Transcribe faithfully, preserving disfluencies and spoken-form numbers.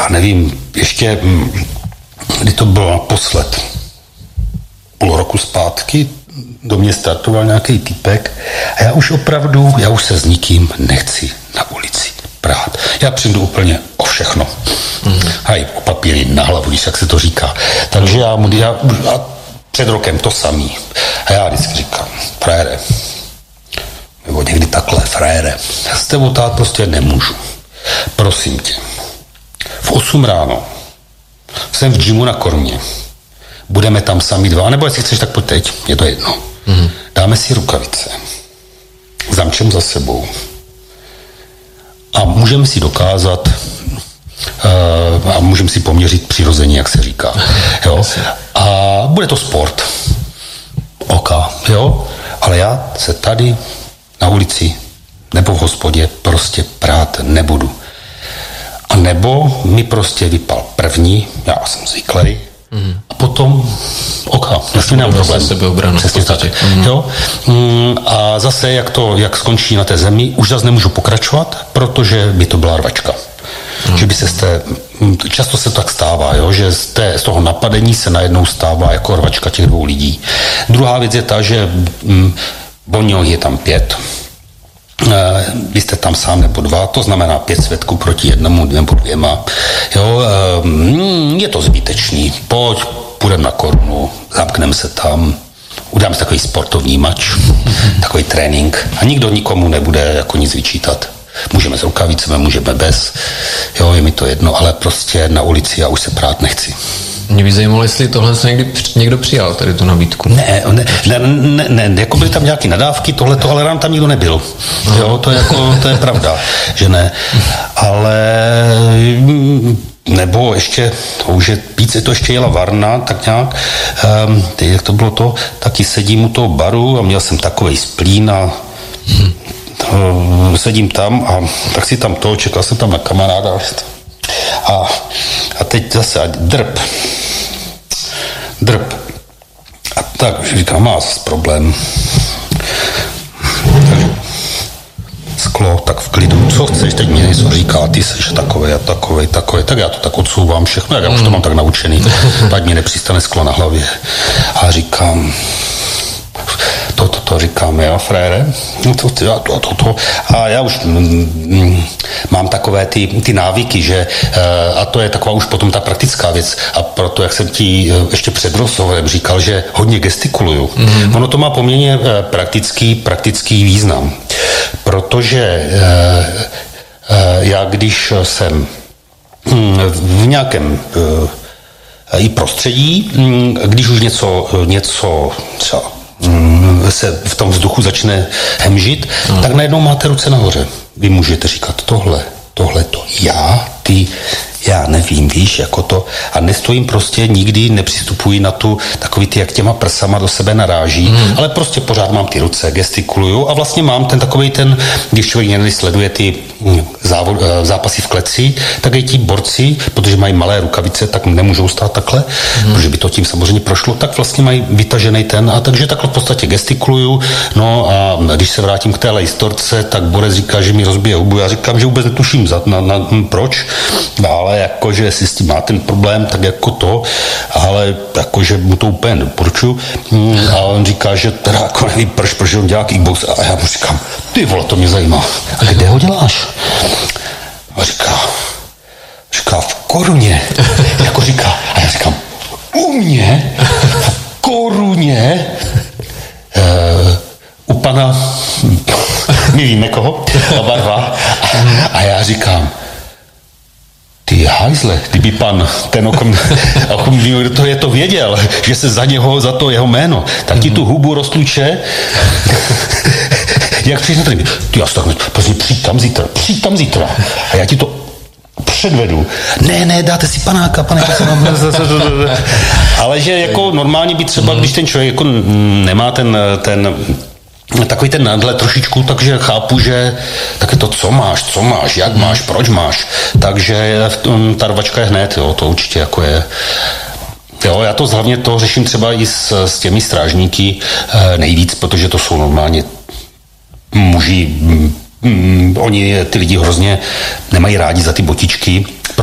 já nevím, ještě, kdy to bylo naposled, půl roku zpátky, do mě startoval nějaký týpek a já už opravdu, já už se s nikým nechci na ulici prát. Já přijdu úplně o všechno. Mm-hmm. A i o papíry na hlavu, když jak se to říká. Takže já mu, já, a před rokem to samý. A já vždycky říkám, frajere, nebo někdy takhle, frajere, já s tebou tát prostě nemůžu. Prosím tě, v osm ráno jsem v gymu na Kormě. Budeme tam sami dva, nebo jestli chceš, tak pojď teď, je to jedno. Mm-hmm. Dáme si rukavice, zamčem za sebou a můžeme si dokázat uh, a můžeme si poměřit přirození, jak se říká. Jo? A bude to sport. Oka, jo? Ale já se tady na ulici nebo v hospodě prostě prát nebudu. A nebo mi prostě vypal první, já jsem zvyklý, mm. a potom oka, vlastně nemám problém. Sebeobranu. Přesně tak. Mm. Jo? A zase, jak to, jak skončí na té zemi, už zase nemůžu pokračovat, protože by to byla rvačka. Mm. Že by se z té, často se tak stává, jo? Že z, té, z toho napadení se najednou stává jako rvačka těch dvou lidí. Druhá věc je ta, že mm, Bonio je tam pět, vy jste tam sám nebo dva, to znamená pět svědků proti jednomu nebo dvěma. Jo, je to zbytečný. Pojď, půjdeme na Korunu, zamkneme se tam, uděláme si takový sportovní mač, takový trénink a nikdo nikomu nebude jako nic vyčítat. Můžeme s rukavicemi, můžeme bez, jo, je mi to jedno, ale prostě na ulici já už se prát nechci. Mě by zajímalo, jestli tohle se někdy někdo přijal, tady tu nabídku. Ne, ne, ne, ne, ne, jako byly tam nějaké nadávky, tohle to, ale nám tam nikdo nebyl. Jo, to je jako, to je pravda, že ne. Ale nebo ještě, to už je, víc je to ještě jela Varna, tak nějak, um, teď, jak to bylo to, taky sedím u toho baru a měl jsem takovej splín a hmm. uh, sedím tam a tak si tam to, čekal jsem tam na kamaráda a, a teď zase a drb. Drb. A tak už říkám, má zase problém. Takže sklo, tak v klidu, co chceš, teď mě něco říká, ty seš takovej a takovej, takovej, tak já to tak odsouvám všechno, jak já už to mám tak naučený, ať mi nepřistane sklo na hlavě. A říkám, to, to, to říkám, já, frére, to, to, to, to, to. A já už mm, mám takové ty, ty návyky, že, a to je taková už potom ta praktická věc, a proto, jak jsem ti ještě před rozhovorem říkal, že hodně gestikuluju. Mm-hmm. Ono to má poměrně praktický, praktický význam, protože já, když jsem v nějakém i prostředí, když už něco, něco třeba se v tom vzduchu začne hemžit, no. tak najednou máte ruce nahoře. Vy můžete říkat tohle, tohle to já, ty, já nevím, víš, jako to. A nestojím prostě, nikdy nepřistupuji na tu, takový ty, jak těma prsama do sebe naráží, mm. ale prostě pořád mám ty ruce, gestikuluju a vlastně mám ten takový ten, když člověk někdy sleduje ty závod, zápasy v kleci, tak i ti borci, protože mají malé rukavice, tak nemůžou stát takhle, mm. protože by to tím samozřejmě prošlo, tak vlastně mají vytažený ten a takže takhle v podstatě gestikuluju. No a když se vrátím k téhle historce, tak borec říká, že mi rozbije hubu. Já říkám, že vůbec netuším za, na, na, proč, ale jakože jestli s tím má ten problém, tak jako to, ale jakože mu to úplně doporučuju. A on říká, že teda jako nevím, proč, proč on dělá kickbox. A já mu říkám, ty vole, to mě zajímá. A kde ho děláš? A říká, říká v Koruně. Jako říká, a já říkám, u mě? V Koruně? Uh, u pana, my víme koho, oba dva. A já říkám, ty hajzle, kdyby pan ten okom, okom kdo to je to věděl, že se za něho, za to jeho jméno, tak ti tu hubu roztluče. Jak přijdeš na trénink? Ty já tak, prostě přijď tam zítra, přijď tam zítra. A já ti to předvedu. Ne, ne, dáte si panáka, panáka. Ale že jako normálně by třeba, když ten člověk jako nemá ten, ten takový ten nadhled trošičku, takže chápu, že tak je to, co máš, co máš, jak máš, proč máš. Takže ta rvačka je hned, jo, to určitě jako je. Jo, já to hlavně to řeším třeba i s, s těmi strážníky nejvíc, protože to jsou normálně muži, mm, oni ty lidi hrozně nemají rádi za ty botičky,